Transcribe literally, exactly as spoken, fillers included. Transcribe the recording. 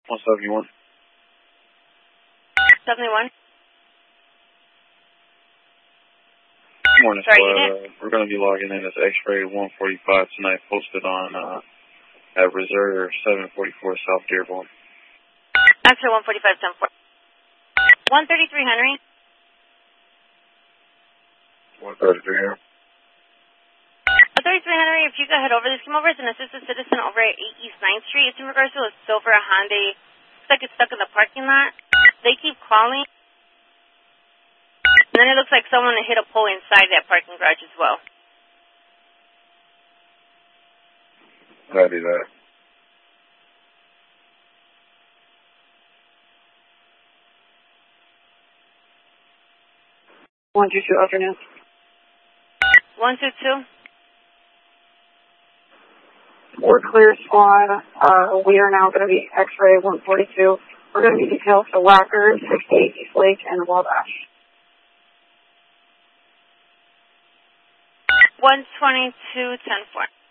one seventy-one. seventy-one. Good morning, Sorry, squad. Uh, we're going to be logging in as X-Ray one forty-five tonight, posted on uh, at Reserve seven forty-four South Dearborn. X-Ray one forty-five, ten four. one thirty-three Henry. one thirty-three here. one thirty-three Henry, if you could head over, this came over as an assistant citizen over at eight East ninth Street. It's in regards to a silver Hyundai. Looks like it's stuck in the parking lot. They keep calling. And then it looks like someone hit a pole inside that parking garage as well. Copy that. one two two, afternoon. one two two. We're clear, squad. Uh, we are now going to be X-Ray one forty-two. We're going to be detailed to Wacker, sixty-eight East Lake, and Wabash. one twenty-two, ten four.